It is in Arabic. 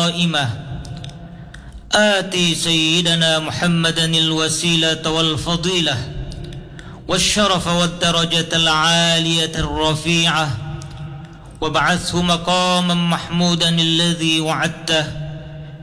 قائمة آتي سيدنا محمدا الوسيلة والفضيلة والشرف والدرجة العالية الرفيعة وابعثه مقاما محمودا الذي وعدته